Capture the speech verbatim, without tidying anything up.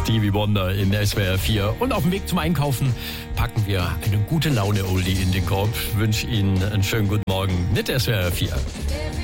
Stevie Wonder in S W R vier. Und auf dem Weg zum Einkaufen packen wir eine gute Laune-Oldie in den Korb. Ich wünsche Ihnen einen schönen guten Morgen mit S W R vier.